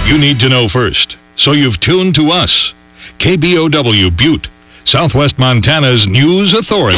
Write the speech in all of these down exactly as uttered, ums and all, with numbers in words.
you need to know first, so you've tuned to us. K B O W Butte, Southwest Montana's news authority.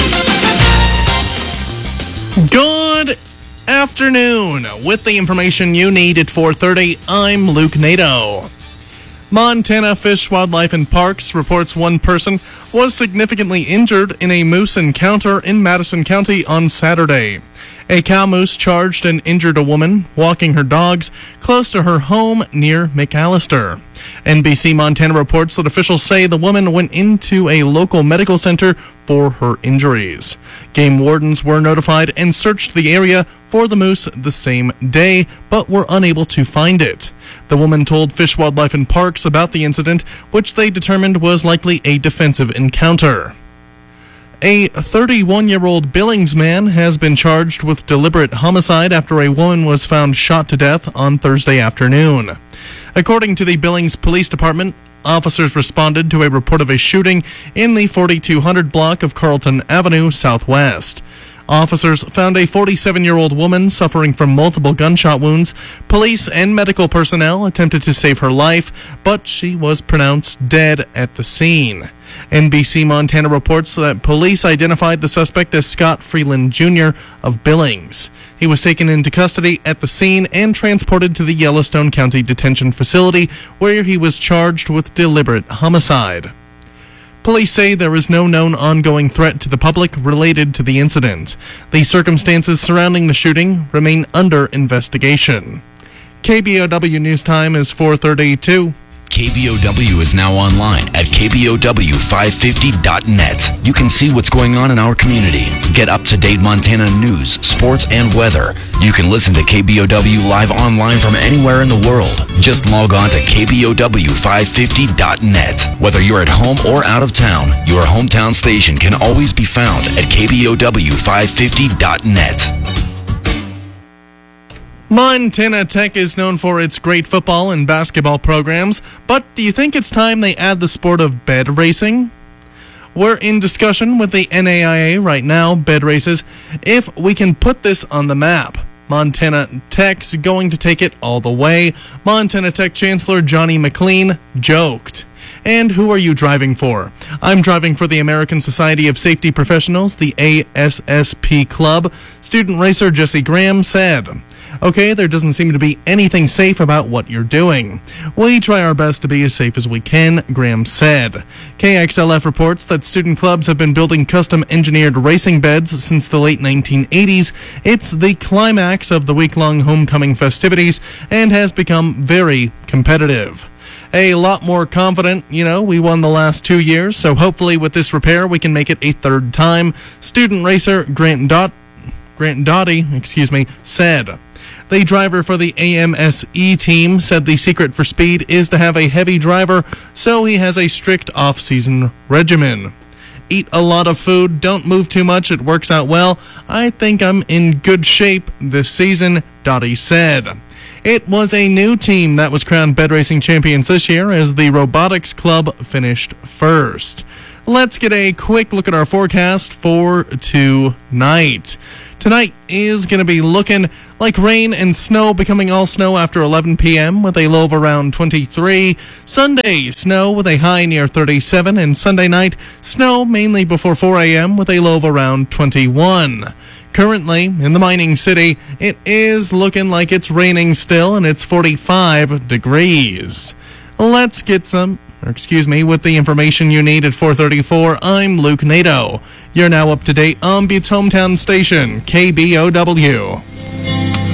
Good afternoon. With the information you need at four thirty, I'm Luke Nato. Montana Fish, Wildlife, and Parks reports one person was significantly injured in a moose encounter in Madison County on Saturday. A cow moose charged and injured a woman walking her dogs close to her home near McAllister. N B C Montana reports that officials say the woman went into a local medical center for her injuries. Game wardens were notified and searched the area for the moose the same day, but were unable to find it. The woman told Fish, Wildlife, and Parks about the incident, which they determined was likely a defensive encounter. A thirty-one-year-old Billings man has been charged with deliberate homicide after a woman was found shot to death on Thursday afternoon. According to the Billings Police Department, officers responded to a report of a shooting in the forty-two hundred block of Carlton Avenue Southwest. Officers found a forty-seven-year-old woman suffering from multiple gunshot wounds. Police and medical personnel attempted to save her life, but she was pronounced dead at the scene. N B C Montana reports that police identified the suspect as Scott Freeland Junior of Billings. He was taken into custody at the scene and transported to the Yellowstone County Detention Facility, where he was charged with deliberate homicide. Police say there is no known ongoing threat to the public related to the incident. The circumstances surrounding the shooting remain under investigation. K B O W News Time is four thirty-two. K B O W is now online at K B O W five fifty dot net. You can see what's going on in our community. Get up-to-date Montana news, sports, and weather. You can listen to K B O W live online from anywhere in the world. Just log on to K B O W five fifty dot net. Whether you're at home or out of town, your hometown station can always be found at K B O W five fifty dot net. Montana Tech is known for its great football and basketball programs, but do you think it's time they add the sport of bed racing? We're in discussion with the N A I A right now, bed races, if we can put this on the map. Montana Tech's going to take it all the way. Montana Tech Chancellor Johnny McLean joked. And who are you driving for? I'm driving for the American Society of Safety Professionals, the A S S P Club. Student racer Jesse Graham said, "Okay, there doesn't seem to be anything safe about what you're doing. We try our best to be as safe as we can," Graham said. K X L F reports that student clubs have been building custom-engineered racing beds since the late nineteen eighties. It's the climax of the week-long homecoming festivities and has become very competitive. A lot more confident, you know, we won the last two years, so hopefully with this repair we can make it a third time, student racer Grant Dot Grant Doughty, excuse me, said. The driver for the A M S E team said the secret for speed is to have a heavy driver, so he has a strict off-season regimen. Eat a lot of food, don't move too much, it works out well. I think I'm in good shape this season, Doughty said. It was a new team that was crowned bed racing champions this year as the Robotics Club finished first. Let's get a quick look at our forecast for tonight. Tonight is going to be looking like rain and snow becoming all snow after eleven p.m. with a low of around twenty-three. Sunday, snow with a high near thirty-seven. And Sunday night, snow mainly before four a.m. with a low of around twenty-one. Currently, in the mining city, it is looking like it's raining still and it's forty-five degrees. Let's get some... Or excuse me, with the information you need at four thirty-four, I'm Luke Nato. You're now up to date on Butte's hometown station, K B O W.